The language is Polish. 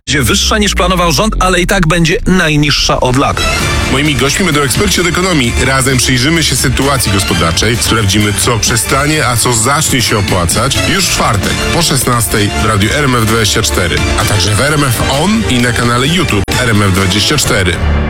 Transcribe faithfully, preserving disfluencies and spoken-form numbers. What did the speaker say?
będzie wyższa niż planował rząd, ale i tak będzie najniższa od lat. Moimi gośćmi będą eksperci od ekonomii. Razem przyjrzymy się sytuacji gospodarczej, sprawdzimy, co przestanie, a co zacznie się opłacać już w czwartek po szesnastej w radiu R M F dwadzieścia cztery, a także w R M F On i na kanale YouTube R M F dwadzieścia cztery.